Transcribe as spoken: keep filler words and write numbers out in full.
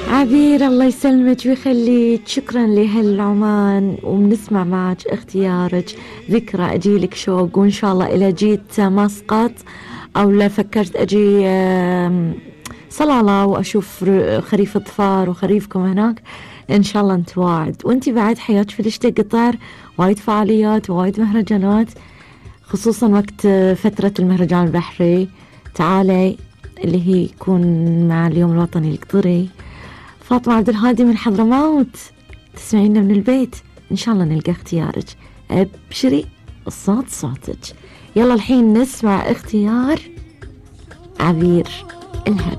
عبير الله يسلمك ويخليك، شكرا لهالعمان، وبنسمع معك اختيارك ذكرى أجيلك شوق، وإن شاء الله إلى جيت مسقط أو لا فكرت أجي صلالة وأشوف خريف ظفار وخريفكم هناك إن شاء الله نتواعد. وانتي بعد حياتك في لشتة قطر، وايد فعاليات وايد مهرجانات، خصوصا وقت فترة المهرجان البحري. تعالي اللي هي يكون مع اليوم الوطني القطري. فاطمة عبد الهادي من حضرموت تسمعينا من البيت، إن شاء الله نلقى اختيارك. أبشري الصوت صوتك. يلا الحين نسمع اختيار عبير الهادي.